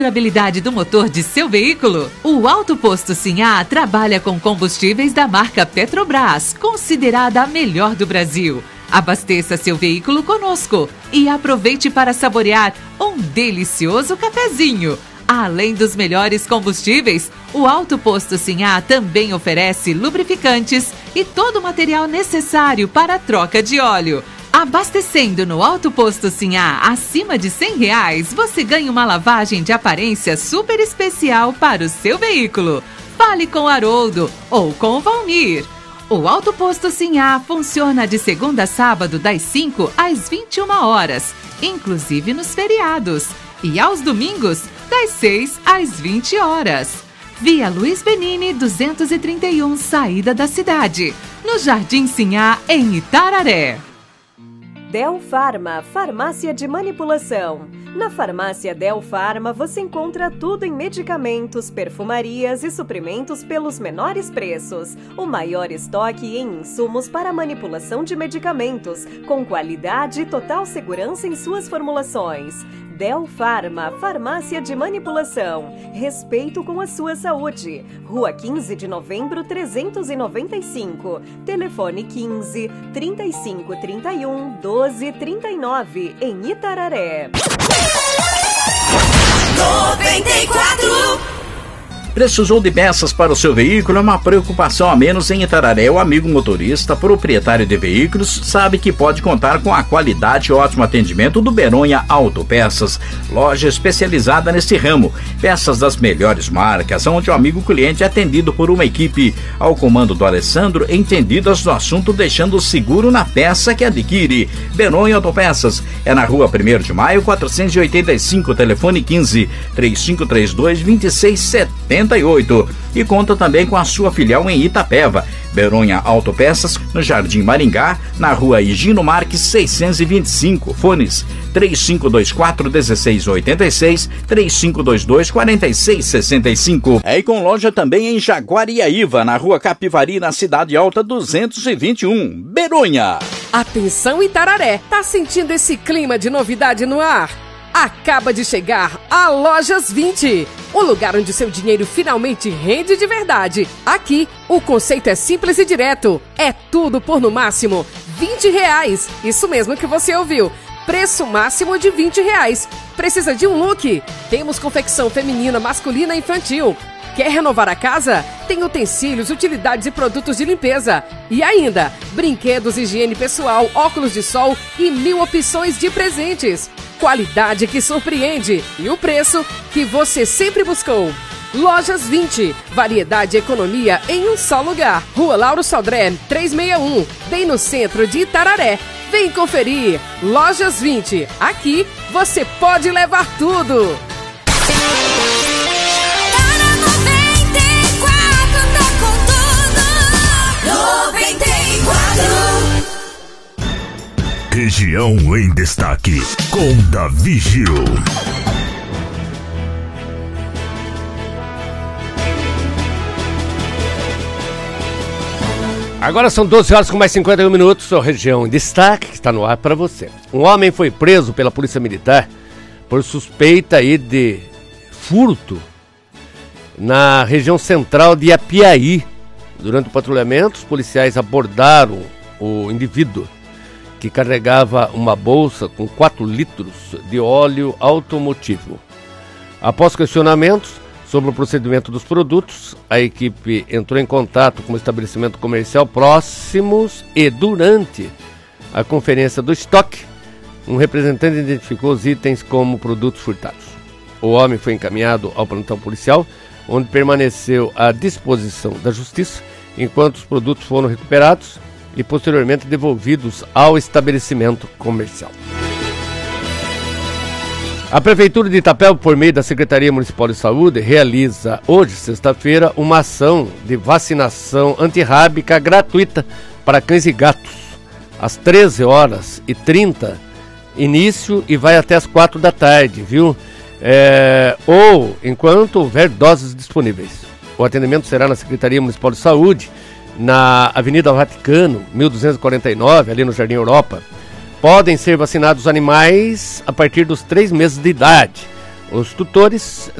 Durabilidade do motor de seu veículo? O Auto Posto Sinhá trabalha com combustíveis da marca Petrobras, considerada a melhor do Brasil. Abasteça seu veículo conosco e aproveite para saborear um delicioso cafezinho. Além dos melhores combustíveis, o Auto Posto Sinhá também oferece lubrificantes e todo o material necessário para a troca de óleo. Abastecendo no Auto Posto Sinhá acima de R$100, você ganha uma lavagem de aparência super especial para o seu veículo. Fale com o Haroldo ou com o Valmir. O Auto Posto Sinhá funciona de segunda a sábado das 5 às 21 horas, inclusive nos feriados, e aos domingos das 6 às 20 horas. Via Luiz Benini 231, saída da cidade, no Jardim Sinhá, em Itararé. Del Farma, farmácia de manipulação. Na farmácia Del Farma você encontra tudo em medicamentos, perfumarias e suprimentos pelos menores preços. O maior estoque em insumos para manipulação de medicamentos, com qualidade e total segurança em suas formulações. Del Farma, farmácia de manipulação. Respeito com a sua saúde. Rua 15 de novembro, 395. Telefone 15 35 31 12 39, em Itararé. 94. Precisou de peças para o seu veículo? É uma preocupação a menos em Itararé. O amigo motorista, proprietário de veículos, sabe que pode contar com a qualidade e ótimo atendimento do Beronha Autopeças, loja especializada nesse ramo. Peças das melhores marcas, onde o amigo cliente é atendido por uma equipe ao comando do Alessandro, entendidas do assunto, deixando seguro na peça que adquire. Beronha Autopeças é na rua 1º de Maio, 485, telefone 15 3532 2670. E conta também com a sua filial em Itapeva, Beronha Autopeças, no Jardim Maringá, na rua Higino Marques 625, fones 3524-1686, 3522-4665. É, e com loja também em Jaguariaíva, na rua Capivari, na Cidade Alta 221, Beronha. Atenção Itararé, tá sentindo esse clima de novidade no ar? Acaba de chegar a Lojas 20, o lugar onde seu dinheiro finalmente rende de verdade. Aqui, o conceito é simples e direto. É tudo por no máximo R$20. Isso mesmo que você ouviu. Preço máximo de R$20. Precisa de um look? Temos confecção feminina, masculina e infantil. Quer renovar a casa? Tem utensílios, utilidades e produtos de limpeza. E ainda, brinquedos, higiene pessoal, óculos de sol e 1000 opções de presentes. Qualidade que surpreende e o preço que você sempre buscou. Lojas 20, variedade e economia em um só lugar. Rua Lauro Sodré, 361, bem no centro de Itararé. Vem conferir. Lojas 20, aqui você pode levar tudo. Região em Destaque, com Davi Gil. Agora são 12 horas com mais 51 minutos. O Região em Destaque, que está no ar para você. Um homem foi preso pela Polícia Militar por suspeita aí de furto na região central de Apiaí. Durante o patrulhamento, os policiais abordaram o indivíduo que carregava uma bolsa com 4 litros de óleo automotivo. Após questionamentos sobre o procedimento dos produtos, a equipe entrou em contato com o estabelecimento comercial próximos e durante a conferência do estoque, um representante identificou os itens como produtos furtados. O homem foi encaminhado ao plantão policial, onde permaneceu à disposição da justiça, enquanto os produtos foram recuperados e posteriormente devolvidos ao estabelecimento comercial. A Prefeitura de Itapeva, por meio da Secretaria Municipal de Saúde, realiza hoje, sexta-feira, uma ação de vacinação antirrábica gratuita para cães e gatos, às 13h30, início, e vai até às 4 da tarde, viu? Ou enquanto houver doses disponíveis. O atendimento será na Secretaria Municipal de Saúde, na Avenida Vaticano, 1249, ali no Jardim Europa. Podem ser vacinados animais a partir dos 3 meses de idade. Os tutores